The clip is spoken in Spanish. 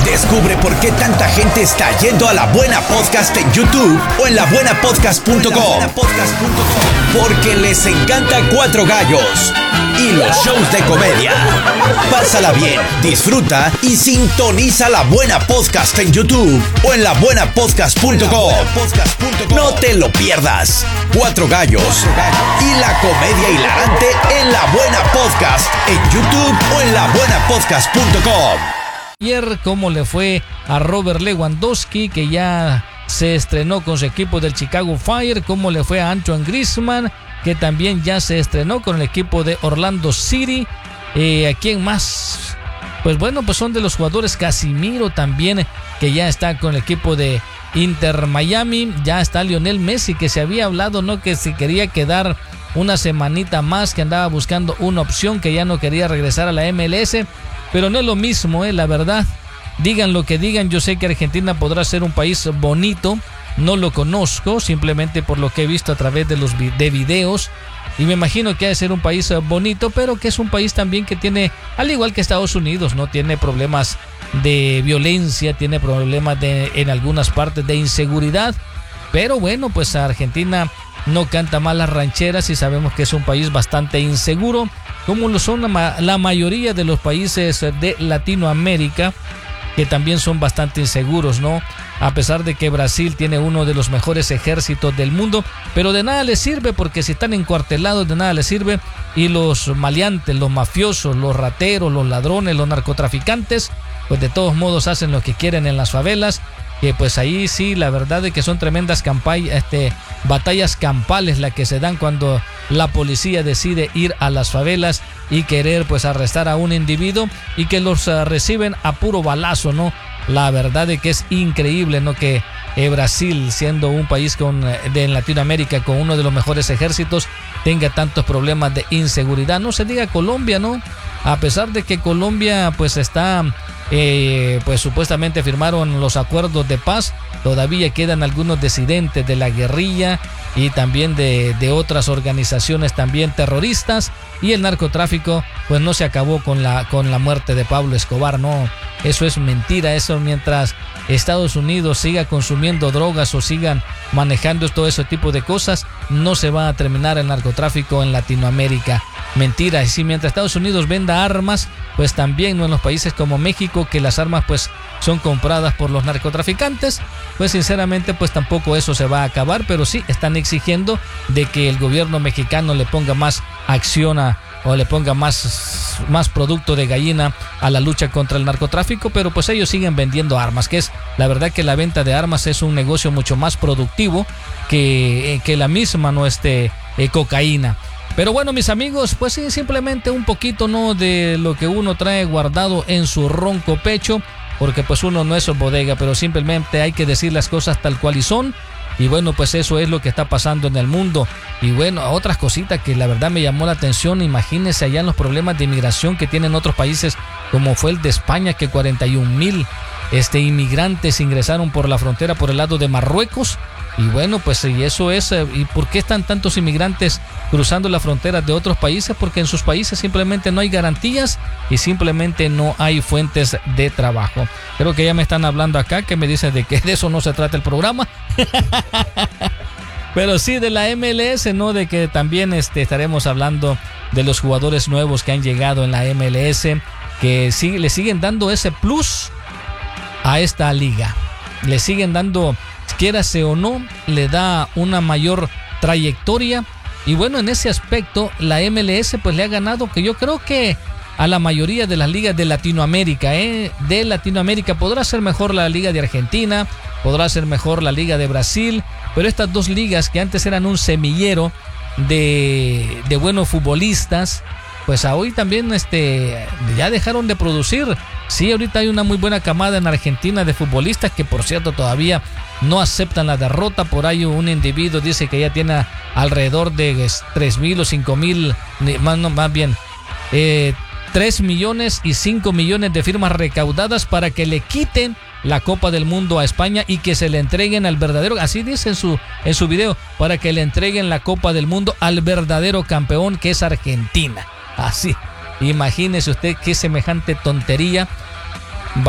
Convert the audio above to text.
Descubre por qué tanta gente está yendo a La Buena Podcast en YouTube o en labuenapodcast.com. Porque les encanta Cuatro Gallos y los shows de comedia. Pásala bien, disfruta y sintoniza La Buena Podcast en YouTube o en labuenapodcast.com. No te lo pierdas. Cuatro Gallos y la comedia hilarante en La Buena Podcast en YouTube o en labuenapodcast.com. Ayer, ¿cómo le fue a Robert Lewandowski, que ya se estrenó con su equipo del Chicago Fire? ¿Cómo le fue a Antoine Griezmann, que también ya se estrenó con el equipo de Orlando City? ¿A quién más? Pues bueno, pues son de los jugadores. Casimiro también, que ya está con el equipo de Inter Miami. Ya está Lionel Messi, que se había hablado, ¿no?, que se quería quedar una semanita más, que andaba buscando una opción, que ya no quería regresar a la MLS. Pero no es lo mismo, la verdad. Digan lo que digan, yo sé que Argentina podrá ser un país bonito. No lo conozco, simplemente por lo que he visto a través de videos. Y me imagino que ha de ser un país bonito, pero que es un país también que tiene, al igual que Estados Unidos, ¿no?, tiene problemas de violencia, tiene problemas en algunas partes de inseguridad. Pero bueno, pues Argentina no canta mal las rancheras y sabemos que es un país bastante inseguro, como lo son la mayoría de los países de Latinoamérica, que también son bastante inseguros, ¿no? A pesar de que Brasil tiene uno de los mejores ejércitos del mundo, pero de nada les sirve, porque si están encuartelados de nada les sirve. Y los maleantes, los mafiosos, los rateros, los ladrones, los narcotraficantes, pues de todos modos hacen lo que quieren en las favelas. Que pues ahí sí, la verdad es que son tremendas batallas campales las que se dan cuando la policía decide ir a las favelas y querer pues arrestar a un individuo, y que los reciben a puro balazo, ¿no? La verdad es que es increíble, ¿no?, que Brasil, siendo un país de Latinoamérica con uno de los mejores ejércitos, tenga tantos problemas de inseguridad. No se diga Colombia, ¿no? A pesar de que Colombia pues está... pues supuestamente firmaron los acuerdos de paz, todavía quedan algunos disidentes de la guerrilla y también de otras organizaciones también terroristas, y el narcotráfico pues no se acabó con la muerte de Pablo Escobar, no, eso es mentira. Eso, mientras Estados Unidos siga consumiendo drogas o sigan manejando todo ese tipo de cosas, no se va a terminar el narcotráfico en Latinoamérica. Mentira. Y si mientras Estados Unidos venda armas, pues también, ¿no?, en los países como México, que las armas pues son compradas por los narcotraficantes, pues sinceramente pues tampoco eso se va a acabar. Pero sí están exigiendo de que el gobierno mexicano le ponga más acción o le ponga más producto de gallina a la lucha contra el narcotráfico. Pero pues ellos siguen vendiendo armas, que es la verdad que la venta de armas es un negocio mucho más productivo que la misma, ¿no?, cocaína. Pero bueno, mis amigos, pues sí, simplemente un poquito, ¿no?, de lo que uno trae guardado en su ronco pecho, porque pues uno no es bodega, pero simplemente hay que decir las cosas tal cual y son. Y bueno, pues eso es lo que está pasando en el mundo. Y bueno, otras cositas que la verdad me llamó la atención. Imagínense allá en los problemas de inmigración que tienen otros países, como fue el de España, que 41,000 inmigrantes ingresaron por la frontera por el lado de Marruecos. Y bueno, pues y eso es, ¿y por qué están tantos inmigrantes cruzando las fronteras de otros países? Porque en sus países simplemente no hay garantías y simplemente no hay fuentes de trabajo. Creo que ya me están hablando acá, que me dicen de que de eso no se trata el programa. Pero sí de la MLS, ¿no?, de que también estaremos hablando de los jugadores nuevos que han llegado en la MLS, que sí, le siguen dando ese plus a esta liga. Le siguen dando, quiérase o no, le da una mayor trayectoria. Y bueno, en ese aspecto la MLS pues le ha ganado, que yo creo que a la mayoría de las ligas de Latinoamérica, de Latinoamérica. Podrá ser mejor la liga de Argentina, podrá ser mejor la liga de Brasil, pero estas dos ligas que antes eran un semillero de buenos futbolistas, pues hoy también ya dejaron de producir. Sí, ahorita hay una muy buena camada en Argentina de futbolistas que, por cierto, todavía no aceptan la derrota. Por ahí un individuo dice que ya tiene alrededor de 3,000 o 5,000, más bien 3 millones y 5 millones de firmas recaudadas para que le quiten la Copa del Mundo a España y que se le entreguen al verdadero, así dice en su video, para que le entreguen la Copa del Mundo al verdadero campeón, que es Argentina. Así, imagínese usted qué semejante tontería.